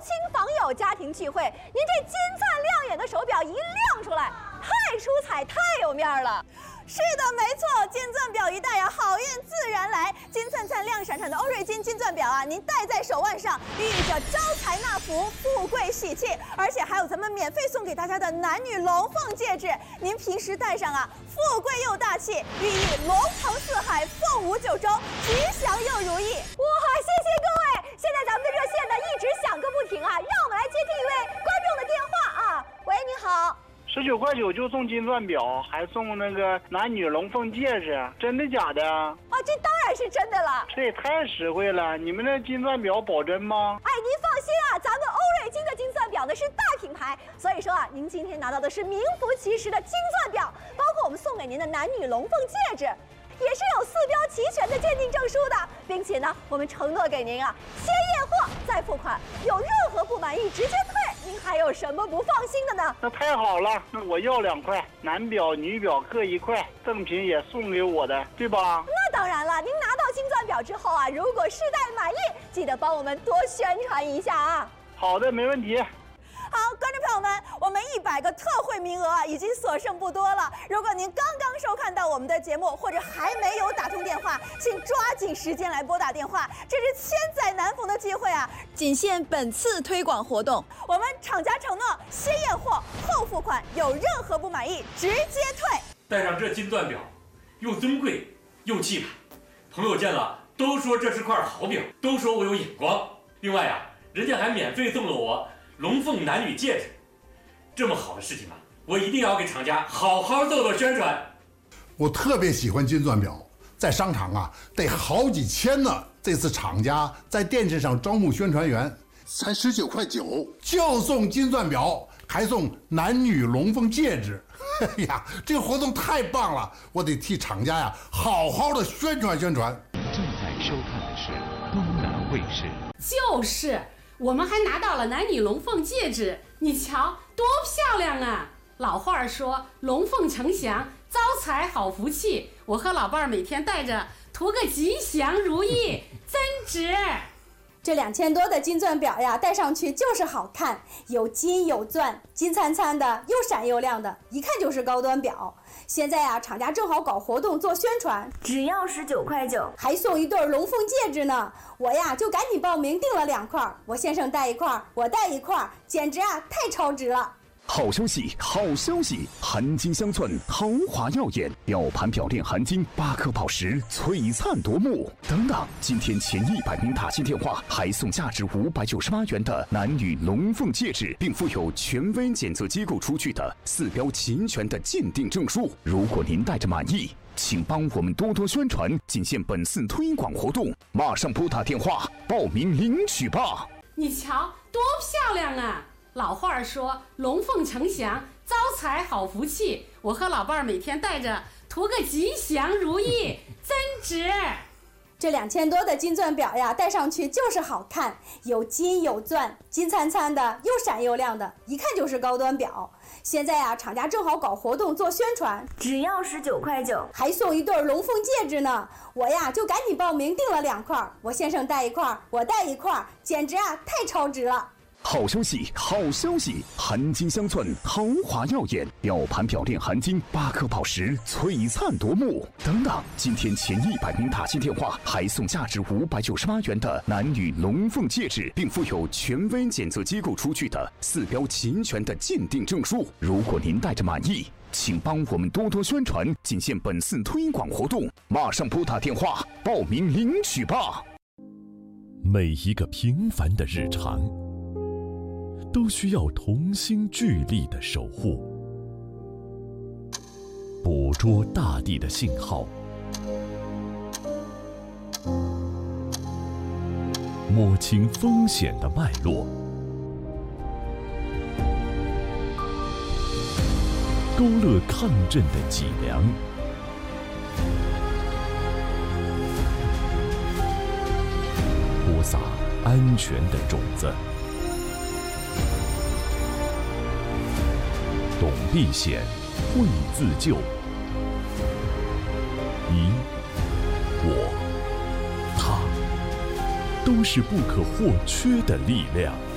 亲访友、家庭聚会，您这金灿亮眼的手表一亮出来，太出彩，太有面了。 是的，没错，金钻表一戴呀，好运自然来。金灿灿、亮闪闪的欧瑞金金钻表啊，您戴在手腕上，寓意着招财纳福、富贵喜气。而且还有咱们免费送给大家的男女龙凤戒指，您平时戴上啊，富贵又大气，寓意龙腾四海、凤舞九州，吉祥又如意。 哇，谢谢各位！现在咱们的热线呢一直响个不停啊，让我们来接听一位观众的电话啊。喂，你好。 19块9就送金钻表，还送那个男女龙凤戒指，真的假的？ 啊，这当然是真的了。 这也太实惠了！你们这金钻表保真吗？ 哎，您放心啊，咱们欧瑞金的金钻表呢是大品牌，所以说啊，您今天拿到的是名副其实的金钻表，包括我们送给您的男女龙凤戒指，也是有4标齐全的鉴定证书的，并且呢，我们承诺给您啊，先验货再付款，有任何不满意直接退。您还有什么不放心的呢？ 那太好了，那我要2块，男表女表各1块，赠品也送给我的，对吧？ 那当然了，您拿到金钻表之后啊，如果试戴满意，记得帮我们多宣传一下啊。 好的，没问题。 好，观众朋友们，我们100个特惠名额啊，已经所剩不多了。如果您刚刚收看到我们的节目，或者还没有打通电话，请抓紧时间来拨打电话，这是千载难逢的机会啊！仅限本次推广活动，我们厂家承诺先验货后付款，有任何不满意直接退。 戴上这金钻表，又尊贵又气派，朋友见了都说这是块好表，都说我有眼光。另外啊，人家还免费送了我龙凤男女戒指，这么好的事情啊，我一定要给厂家好好做宣传。 我特别喜欢金钻表，在商场啊得好几千呢。这次厂家在电视上招募宣传员，才19块9就送金钻表，还送男女龙凤戒指。哎呀，这个活动太棒了，我得替厂家呀好好的宣传宣传。 正在收看的是东南卫视。 就是。我们还拿到了男女龙凤戒指，你瞧多漂亮啊！老话说龙凤呈祥，招财好福气，我和老伴儿每天戴着，图个吉祥如意，真值。 这2000多的金钻表呀，戴上去就是好看，有金有钻，金灿灿的，又闪又亮的，一看就是高端表。现在呀，厂家正好搞活动做宣传，只要19块9，还送一对龙凤戒指呢。我呀就赶紧报名订了2块，我先生戴1块，我戴1块，简直啊太超值了。 好消息，好消息！含金镶钻，豪华耀眼，表盘表链含金，8颗宝石，璀璨夺目。等等，今天前100名打进电话，还送价值598元的男女龙凤戒指，并附有权威检测机构出具的4标齐全的鉴定证书。如果您戴着满意，请帮我们多多宣传，仅限本次推广活动，马上拨打电话报名领取吧。 你瞧多漂亮啊！老话说龙凤呈祥，招财好福气，我和老伴儿每天戴着，图个吉祥如意，真值。 这2000多的金钻表呀，戴上去就是好看，有金有钻，金灿灿的，又闪又亮的，一看就是高端表。现在呀，厂家正好搞活动做宣传，只要19块9，还送一对龙凤戒指呢。我呀就赶紧报名订了2块，我先生戴1块，我戴1块，简直啊太超值了。 好消息，好消息！含金镶钻，豪华耀眼，表盘表链含金，8颗宝石，璀璨夺目。等等，今天前100名打进电话，还送价值598元的男女龙凤戒指，并附有权威检测机构出具的4标齐全的鉴定证书。如果您戴着满意，请帮我们多多宣传，仅限本次推广活动，马上拨打电话报名领取吧。 每一个平凡的日常，都需要同心聚力的守护，捕捉大地的信号，摸清风险的脉络，勾勒抗震的脊梁，播撒安全的种子。懂避险，会自救。你、我、他，都是不可或缺的力量。